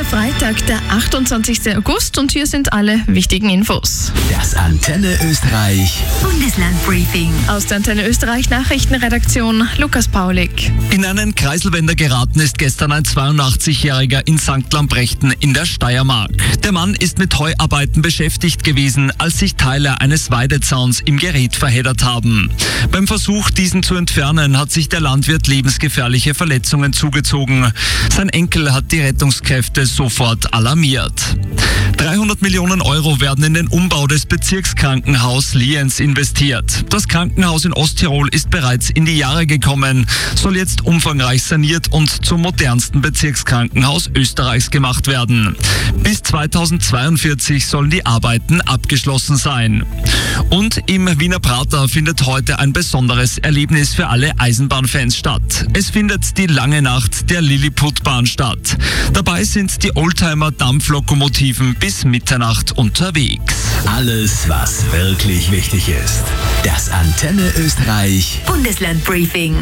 Freitag, der 28. August und hier sind alle wichtigen Infos. Das Antenne Österreich Bundeslandbriefing. Aus der Antenne Österreich Nachrichtenredaktion Lukas Paulik. In einen Kreiselwender geraten ist gestern ein 82-Jähriger in St. Lamprechten in der Steiermark. Der Mann ist mit Heuarbeiten beschäftigt gewesen, als sich Teile eines Weidezauns im Gerät verheddert haben. Beim Versuch, diesen zu entfernen, hat sich der Landwirt lebensgefährliche Verletzungen zugezogen. Sein Enkel hat die Rettungskräfte sofort alarmiert. 300 Millionen Euro werden in den Umbau des Bezirkskrankenhaus Lienz investiert. Das Krankenhaus in Osttirol ist bereits in die Jahre gekommen, soll jetzt umfangreich saniert und zum modernsten Bezirkskrankenhaus Österreichs gemacht werden. Bis 2042 sollen die Arbeiten abgeschlossen sein. Und im Wiener Prater findet heute ein besonderes Erlebnis für alle Eisenbahnfans statt. Es findet die lange Nacht der Lilliputbahn statt. Dabei sind die Oldtimer-Dampflokomotiven bis Mitternacht unterwegs. Alles, was wirklich wichtig ist. Das Antenne Österreich Bundeslandbriefing.